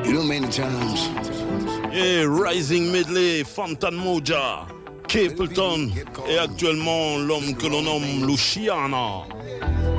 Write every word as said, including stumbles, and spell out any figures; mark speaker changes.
Speaker 1: You know many times.
Speaker 2: Et Rising Medley, Fantan Moja, Capleton et actuellement l'homme que l'on nomme Luciana.